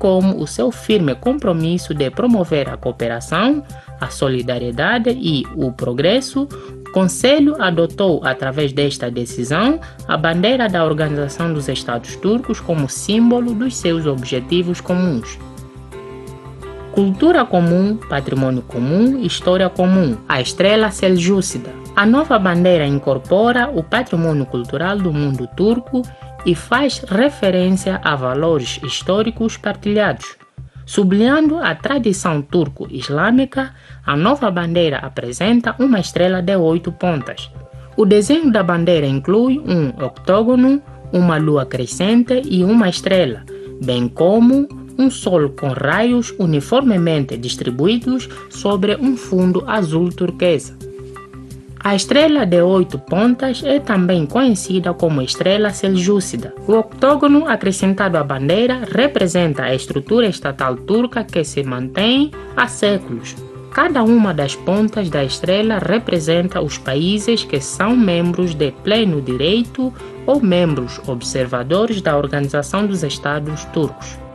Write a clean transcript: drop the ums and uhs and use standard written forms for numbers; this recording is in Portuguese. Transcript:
como o seu firme compromisso de promover a cooperação, a solidariedade e o progresso, o Conselho adotou, através desta decisão, a bandeira da Organização dos Estados Turcos como símbolo dos seus objetivos comuns. Cultura comum, patrimônio comum, história comum. A estrela seljúcida. A nova bandeira incorpora o patrimônio cultural do mundo turco e faz referência a valores históricos partilhados. Sublinhando a tradição turco-islâmica, a nova bandeira apresenta uma estrela de 8 pontas. O desenho da bandeira inclui um octógono, uma lua crescente e uma estrela, bem como um sol com raios uniformemente distribuídos sobre um fundo azul turquesa. A estrela de 8 pontas é também conhecida como estrela seljúcida. O octógono acrescentado à bandeira representa a estrutura estatal turca que se mantém há séculos. Cada uma das pontas da estrela representa os países que são membros de pleno direito ou membros observadores da Organização dos Estados Turcos.